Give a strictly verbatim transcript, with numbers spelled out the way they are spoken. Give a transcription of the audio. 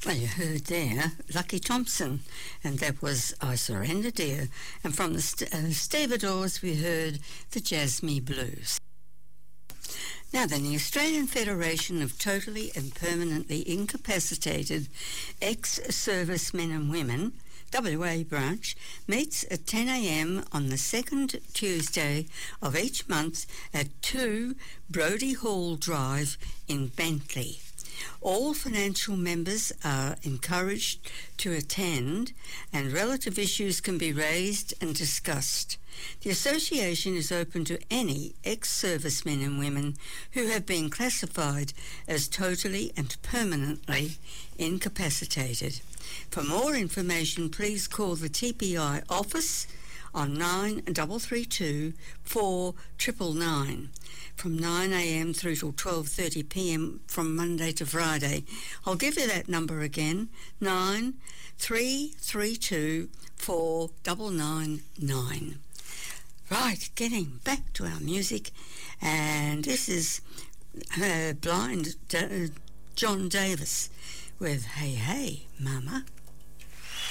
Well, you heard there Lucky Thompson, and that was I Surrender Dear. And from the st- uh, Stevedores we heard the Jasmine Blues. Now then, the Australian Federation of Totally and Permanently Incapacitated Ex-Servicemen and Women, W A branch, meets at ten a.m. on the second Tuesday of each month at two Brodie Hall Drive in Bentley. All financial members are encouraged to attend, and relative issues can be raised and discussed. The association is open to any ex-servicemen and women who have been classified as totally and permanently incapacitated. For more information, please call the T P I office on nine three three two, four nine nine nine from nine a.m. through till twelve thirty p.m. from Monday to Friday. I'll give you that number again, nine three three two, four nine nine nine. Right, getting back to our music, and this is uh, Blind D- John Davis with Hey Hey Mama.